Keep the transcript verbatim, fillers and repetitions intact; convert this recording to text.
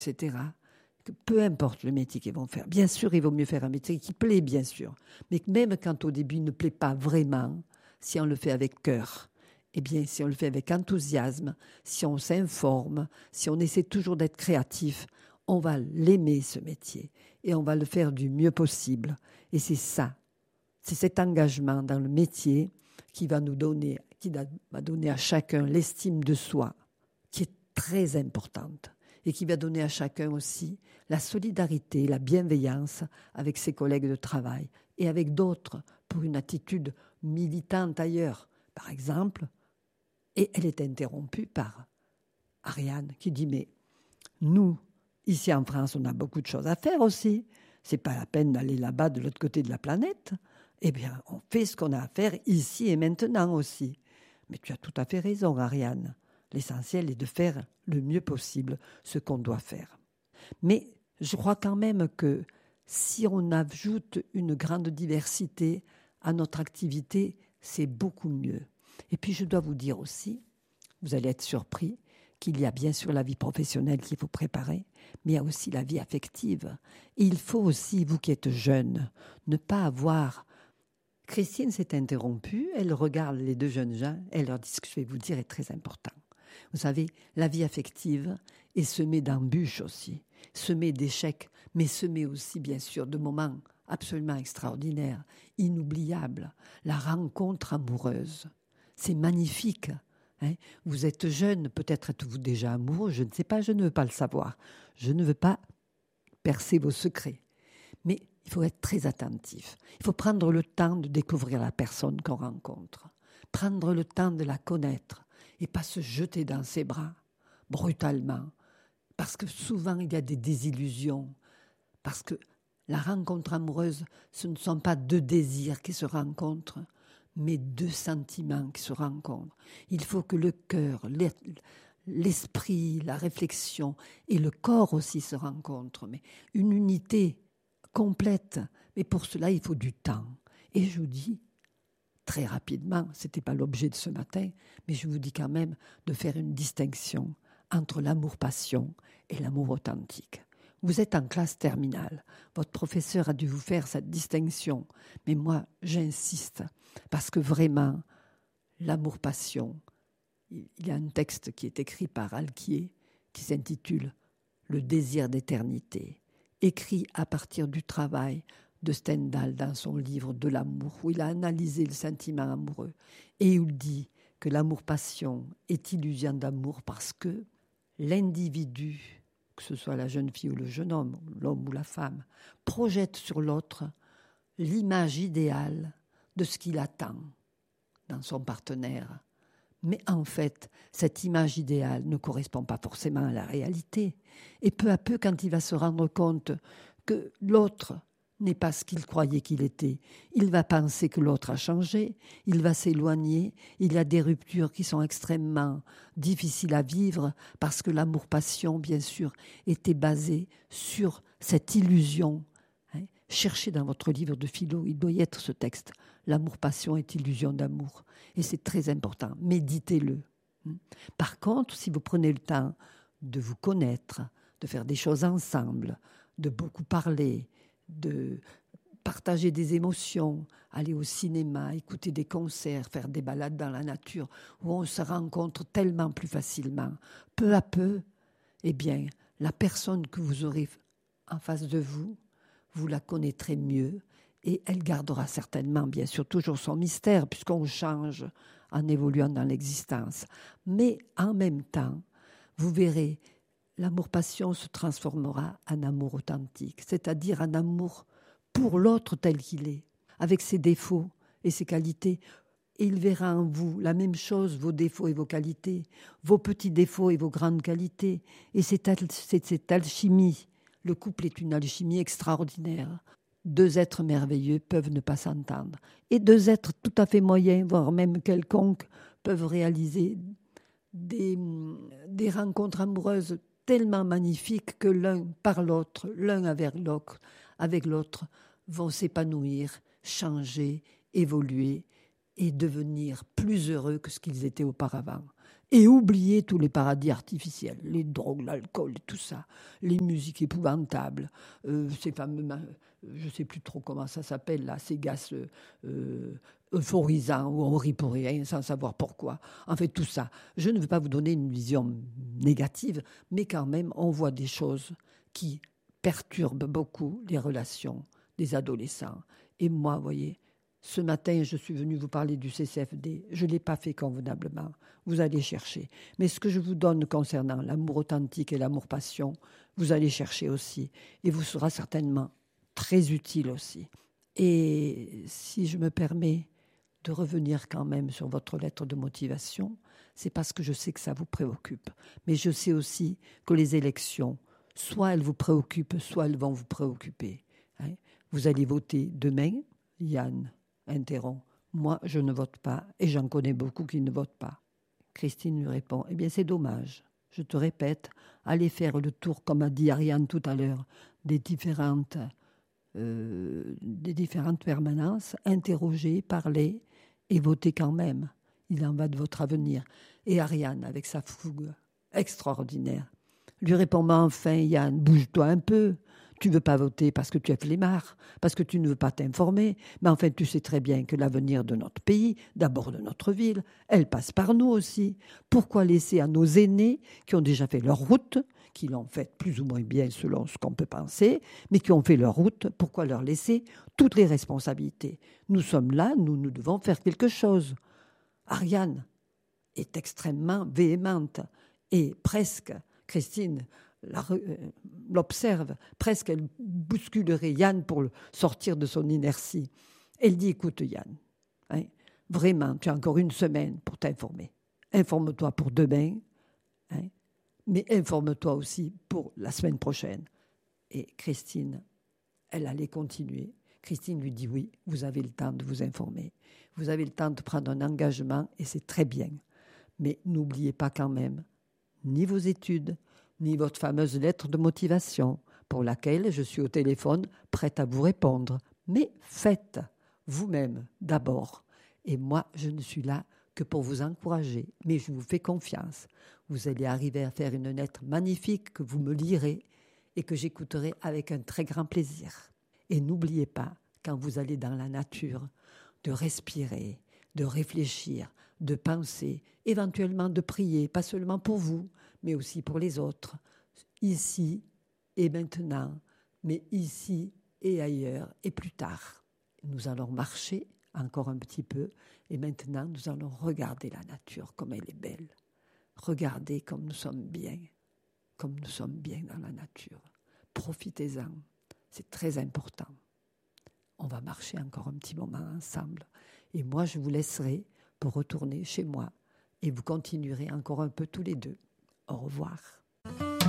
et cetera. Que peu importe le métier qu'ils vont faire. Bien sûr, il vaut mieux faire un métier qui plaît, bien sûr. Mais même quand au début il ne plaît pas vraiment, si on le fait avec cœur, eh bien, si on le fait avec enthousiasme, si on s'informe, si on essaie toujours d'être créatif, on va l'aimer, ce métier. Et on va le faire du mieux possible. Et c'est ça. C'est cet engagement dans le métier qui va nous donner, qui va donner à chacun l'estime de soi, qui est très importante. Et qui va donner à chacun aussi la solidarité, la bienveillance avec ses collègues de travail et avec d'autres pour une attitude militante ailleurs. Par exemple, et elle est interrompue par Ariane qui dit « Mais nous, ici en France, on a beaucoup de choses à faire aussi. C'est pas la peine d'aller là-bas de l'autre côté de la planète. Eh bien, on fait ce qu'on a à faire ici et maintenant aussi. » Mais tu as tout à fait raison, Ariane. L'essentiel est de faire le mieux possible ce qu'on doit faire. Mais je crois quand même que si on ajoute une grande diversité à notre activité, c'est beaucoup mieux. Et puis je dois vous dire aussi, vous allez être surpris, qu'il y a bien sûr la vie professionnelle qu'il faut préparer, mais il y a aussi la vie affective. Et il faut aussi, vous qui êtes jeune, ne pas avoir... Christine s'est interrompue, elle regarde les deux jeunes gens, elle leur dit ce que je vais vous dire est très important. Vous savez, la vie affective est semée d'embûches aussi, semée d'échecs, mais semée aussi, bien sûr, de moments absolument extraordinaires, inoubliables. La rencontre amoureuse, c'est magnifique. Hein? Vous êtes jeune, peut-être êtes-vous déjà amoureux, je ne sais pas, je ne veux pas le savoir. Je ne veux pas percer vos secrets. Mais il faut être très attentif. Il faut prendre le temps de découvrir la personne qu'on rencontre, prendre le temps de la connaître et pas se jeter dans ses bras brutalement. Parce que souvent, il y a des désillusions. Parce que la rencontre amoureuse, ce ne sont pas deux désirs qui se rencontrent, mais deux sentiments qui se rencontrent. Il faut que le cœur, l'esprit, la réflexion et le corps aussi se rencontrent. Mais une unité complète. Mais pour cela, il faut du temps. Et je vous dis, très rapidement, ce n'était pas l'objet de ce matin, mais je vous dis quand même de faire une distinction entre l'amour-passion et l'amour authentique. Vous êtes en classe terminale, votre professeur a dû vous faire cette distinction, mais moi, j'insiste, parce que vraiment, l'amour-passion, il y a un texte qui est écrit par Alquier qui s'intitule « Le désir d'éternité », écrit à partir du travail de Stendhal dans son livre de l'amour, où il a analysé le sentiment amoureux, et où il dit que l'amour-passion est illusion d'amour parce que l'individu, que ce soit la jeune fille ou le jeune homme, l'homme ou la femme, projette sur l'autre l'image idéale de ce qu'il attend dans son partenaire. Mais en fait, cette image idéale ne correspond pas forcément à la réalité. Et peu à peu, quand il va se rendre compte que l'autre n'est pas ce qu'il croyait qu'il était, il va penser que l'autre a changé, il va s'éloigner, il y a des ruptures qui sont extrêmement difficiles à vivre parce que l'amour-passion, bien sûr, était basé sur cette illusion. Hein. Cherchez dans votre livre de philo, il doit y être ce texte. L'amour-passion est illusion d'amour. Et c'est très important. Méditez-le. Par contre, si vous prenez le temps de vous connaître, de faire des choses ensemble, de beaucoup parler, de partager des émotions, aller au cinéma, écouter des concerts, faire des balades dans la nature, où on se rencontre tellement plus facilement, peu à peu, eh bien, la personne que vous aurez en face de vous, vous la connaîtrez mieux et elle gardera certainement, bien sûr, toujours son mystère puisqu'on change en évoluant dans l'existence. Mais en même temps, vous verrez, l'amour-passion se transformera en amour authentique, c'est-à-dire en amour pour l'autre tel qu'il est, avec ses défauts et ses qualités. Et il verra en vous la même chose, vos défauts et vos qualités, vos petits défauts et vos grandes qualités. Et c'est cette alchimie. Le couple est une alchimie extraordinaire. Deux êtres merveilleux peuvent ne pas s'entendre. Et deux êtres tout à fait moyens, voire même quelconques, peuvent réaliser des, des rencontres amoureuses tellement magnifiques que l'un par l'autre, l'un avec l'autre, avec l'autre, vont s'épanouir, changer, évoluer et devenir plus heureux que ce qu'ils étaient auparavant. Et oubliez tous les paradis artificiels, les drogues, l'alcool, tout ça, les musiques épouvantables, euh, ces fameux, je ne sais plus trop comment ça s'appelle là, ces gaz euh, euphorisants où on rit pour rien sans savoir pourquoi. En fait, tout ça. Je ne veux pas vous donner une vision négative, mais quand même, on voit des choses qui perturbent beaucoup les relations des adolescents. Et moi, vous voyez, ce matin, je suis venue vous parler du C C F D. Je ne l'ai pas fait convenablement. Vous allez chercher. Mais ce que je vous donne concernant l'amour authentique et l'amour-passion, vous allez chercher aussi. Et vous sera certainement très utile aussi. Et si je me permets de revenir quand même sur votre lettre de motivation, c'est parce que je sais que ça vous préoccupe. Mais je sais aussi que les élections, soit elles vous préoccupent, soit elles vont vous préoccuper. Hein. Vous allez voter demain, Yann interrompt. Moi, je ne vote pas et j'en connais beaucoup qui ne votent pas. Christine lui répond, eh bien c'est dommage. Je te répète, allez faire le tour, comme a dit Ariane tout à l'heure, des différentes, euh, des différentes permanences, interrogez, parlez et votez quand même. Il en va de votre avenir. Et Ariane, avec sa fougue extraordinaire, lui répond, mais enfin Yann, bouge-toi un peu. Tu ne veux pas voter parce que tu es flemmard, parce que tu ne veux pas t'informer. Mais en fait, tu sais très bien que l'avenir de notre pays, d'abord de notre ville, elle passe par nous aussi. Pourquoi laisser à nos aînés, qui ont déjà fait leur route, qui l'ont faite plus ou moins bien selon ce qu'on peut penser, mais qui ont fait leur route, pourquoi leur laisser toutes les responsabilités? Nous sommes là, nous, nous devons faire quelque chose. Ariane est extrêmement véhémente et presque, Christine, La, euh, l'observe, presque elle bousculerait Yann pour le sortir de son inertie. Elle dit, écoute Yann, hein, vraiment, tu as encore une semaine pour t'informer. Informe-toi pour demain, hein, mais informe-toi aussi pour la semaine prochaine. Et Christine, elle allait continuer. Christine lui dit, oui, vous avez le temps de vous informer. Vous avez le temps de prendre un engagement et c'est très bien. Mais n'oubliez pas quand même ni vos études, ni votre fameuse lettre de motivation pour laquelle je suis au téléphone prête à vous répondre. Mais faites vous-même d'abord. Et moi, je ne suis là que pour vous encourager, mais je vous fais confiance. Vous allez arriver à faire une lettre magnifique que vous me lirez et que j'écouterai avec un très grand plaisir. Et n'oubliez pas, quand vous allez dans la nature, de respirer, de réfléchir, de penser, éventuellement de prier, pas seulement pour vous, mais aussi pour les autres, ici et maintenant, mais ici et ailleurs et plus tard. Nous allons marcher encore un petit peu et maintenant nous allons regarder la nature comme elle est belle. Regardez comme nous sommes bien, comme nous sommes bien dans la nature. Profitez-en, c'est très important. On va marcher encore un petit moment ensemble et moi je vous laisserai pour retourner chez moi et vous continuerez encore un peu tous les deux. Au revoir.